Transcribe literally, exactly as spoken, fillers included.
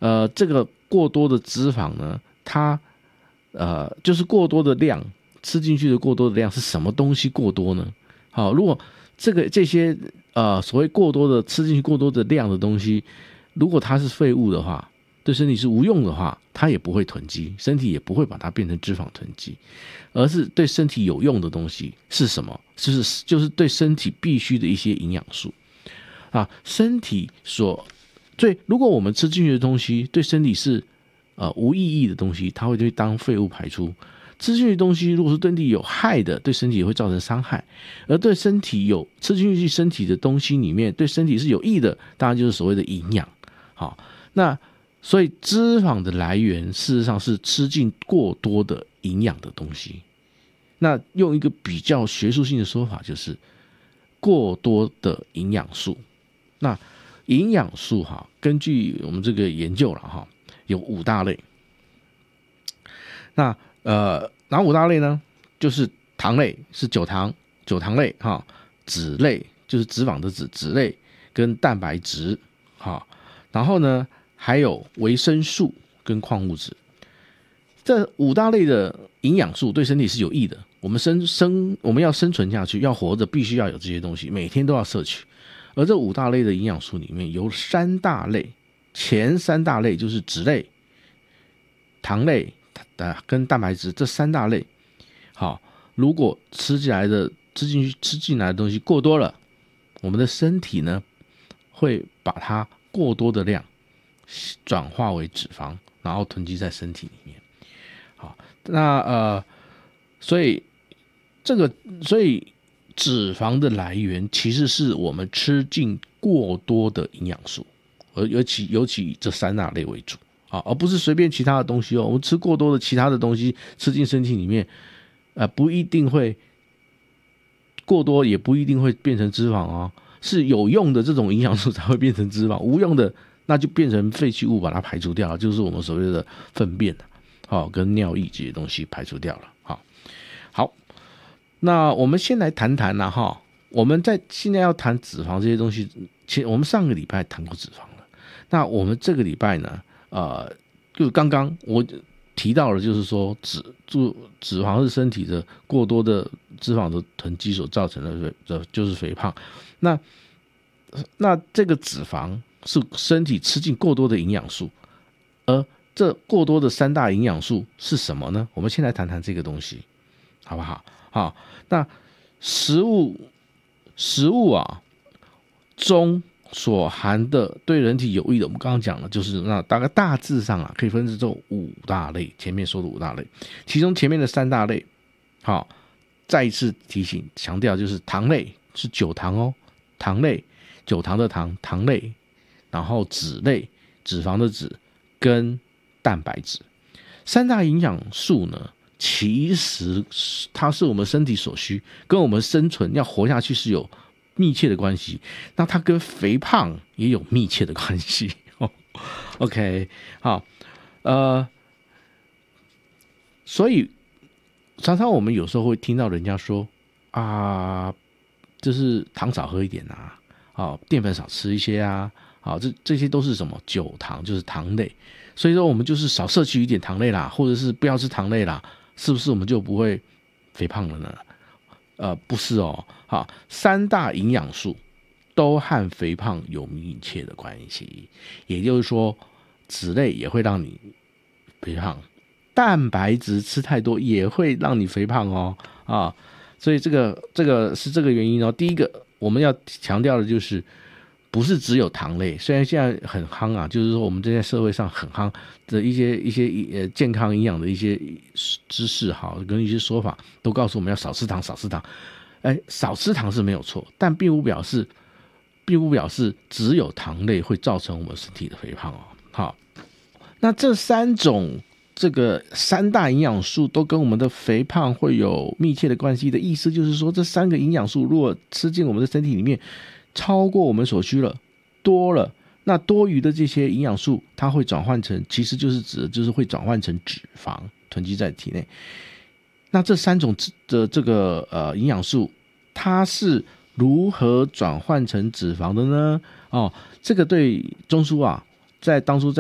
呃，这个过多的脂肪呢，它呃就是过多的量吃进去的过多的量是什么东西过多呢？好，如果这个这些呃所谓过多的吃进去过多的量的东西，如果它是废物的话，对身体是无用的话，它也不会囤积，身体也不会把它变成脂肪囤积，而是对身体有用的东西是什么？就是就是对身体必须的一些营养素啊，身体所对，如果我们吃进去的东西对身体是呃无意义的东西，它会被当废物排出。吃进去的东西如果是对身体有害的，对身体也会造成伤害，而对身体有吃进去身体的东西里面对身体是有益的，当然就是所谓的营养。好，那所以脂肪的来源事实上是吃进过多的营养的东西。那用一个比较学术性的说法，就是过多的营养素。那营养素哈，根据我们这个研究了哈，有五大类。那呃，哪五大类呢？就是糖类是酒糖，酒糖类哈；脂类就是脂肪的脂，脂类跟蛋白质哈。然后呢，还有维生素跟矿物质。这五大类的营养素对身体是有益的。我们生生我们要生存下去，要活着，必须要有这些东西，每天都要摄取。而这五大类的营养素里面有三大类，前三大类就是脂类、糖类跟蛋白质这三大类。好，如果吃进来的吃进去吃进来的东西过多了，我们的身体呢会把它过多的量转化为脂肪，然后囤积在身体里面。好，那呃，所以这个所以脂肪的来源其实是我们吃进过多的营养素，而尤其尤其以这三大类为主啊，而不是随便其他的东西哦。我们吃过多的其他的东西吃进身体里面，呃，不一定会过多，也不一定会变成脂肪哦。是有用的这种营养素才会变成脂肪，无用的那就变成废弃物，把它排除掉了，就是我们所谓的粪便好、哦、跟尿液这些东西排除掉了。好，好，那我们先来谈谈啦哈。我们在现在要谈脂肪这些东西，其实我们上个礼拜谈过脂肪了。那我们这个礼拜呢，呃，就刚刚我提到了，就是说脂脂肪是身体的过多的脂肪的囤积所造成的，就是肥胖。那那这个脂肪是身体吃进过多的营养素，而这过多的三大营养素是什么呢？我们先来谈谈这个东西，好不好？好，那食物食物啊中所含的对人体有益的，我们刚刚讲了，就是那大概大致上啊可以分成这种五大类，前面说的五大类，其中前面的三大类，好，再一次提醒强调，就是糖类是酒糖哦，糖类酒糖的糖糖类，然后脂类脂肪的脂跟蛋白质三大营养素呢，其实它是我们身体所需，跟我们生存要活下去是有密切的关系，那它跟肥胖也有密切的关系。OK， 好，呃，所以常常我们有时候会听到人家说啊，就是糖少喝一点啊，啊，淀粉少吃一些啊，啊，这这些都是什么酒糖，就是糖类。所以说我们就是少摄取一点糖类啦，或者是不要吃糖类啦，是不是我们就不会肥胖了呢？呃，不是哦，好，三大营养素都和肥胖有密切的关系，也就是说，脂类也会让你肥胖，蛋白质吃太多也会让你肥胖哦，啊，所以这个这个是这个原因哦。第一个我们要强调的就是，不是只有糖类，虽然现在很夯啊，就是说我们这在社会上很夯的一些一些呃健康营养的一些知识哈，跟一些说法都告诉我们要少吃糖，少吃糖。哎，少吃糖是没有错，但并不表示并不表示只有糖类会造成我们身体的肥胖哦。好，那这三种这个三大营养素都跟我们的肥胖会有密切的关系的意思，就是说这三个营养素如果吃进我们的身体里面，超过我们所需了，多了，那多余的这些营养素，它会转换成，其实就是指的就是会转换成脂肪，囤积在体内。那这三种的这个呃营养素，它是如何转换成脂肪的呢？哦，这个对中枢啊，在当初在